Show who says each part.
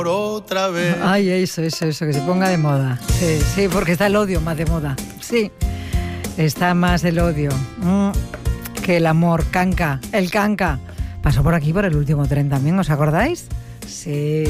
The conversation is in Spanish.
Speaker 1: otra vez.
Speaker 2: Ay, eso, que se ponga de moda. Sí, porque está el odio más de moda. Sí, está más el odio que el amor. El canca. Pasó por aquí por el último tren también, ¿os acordáis? Sí.